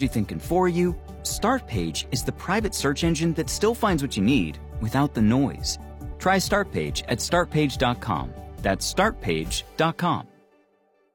you thinking for you. Startpage is the private search engine that still finds what you need without the noise. Try Startpage at startpage.com. That's startpage.com.